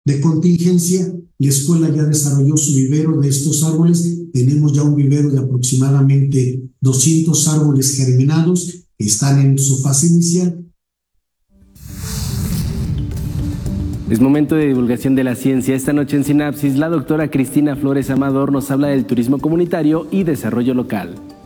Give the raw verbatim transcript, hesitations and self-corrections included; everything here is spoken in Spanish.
de contingencia. La escuela ya desarrolló su vivero de estos árboles. Tenemos ya un vivero de aproximadamente doscientos árboles germinados que están en su fase inicial. Es momento de divulgación de la ciencia. Esta noche en Sinapsis, la doctora Cristina Flores Amador nos habla del turismo comunitario y desarrollo local.